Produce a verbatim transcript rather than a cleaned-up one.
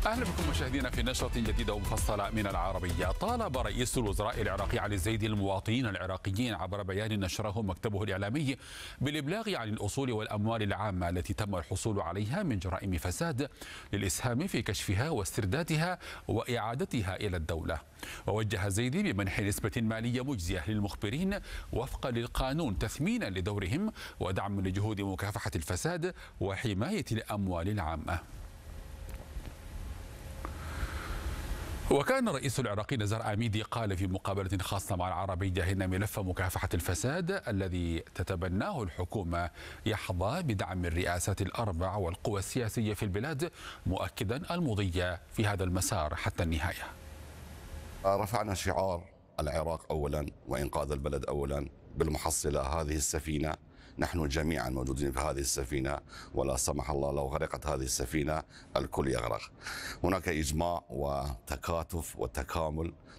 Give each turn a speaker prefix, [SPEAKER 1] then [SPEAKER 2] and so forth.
[SPEAKER 1] أهلا بكم مشاهدينا في نشرة جديدة ومفصلة من العربية. طالب رئيس الوزراء العراقي علي الزيدي المواطنين العراقيين عبر بيان نشره مكتبه الإعلامي بالإبلاغ عن الأصول والأموال العامة التي تم الحصول عليها من جرائم فساد للإسهام في كشفها واستردادها وإعادتها إلى الدولة. ووجه الزيدي بمنح نسبة مالية مجزية للمخبرين وفقا للقانون تثمينا لدورهم ودعم لجهود مكافحة الفساد وحماية الأموال العامة. وكان الرئيس العراقي نزار آميدي قال في مقابلة خاصة مع العربية إن ملف مكافحة الفساد الذي تتبناه الحكومة يحظى بدعم الرئاسات الأربع والقوى السياسية في البلاد، مؤكدا المضي في هذا المسار حتى النهاية.
[SPEAKER 2] رفعنا شعار العراق أولا وإنقاذ البلد أولا. بالمحصلة هذه السفينة نحن جميعا موجودين في هذه السفينة، ولا سمح الله لو غرقت هذه السفينة الكل يغرق. هناك إجماع وتكاتف وتكامل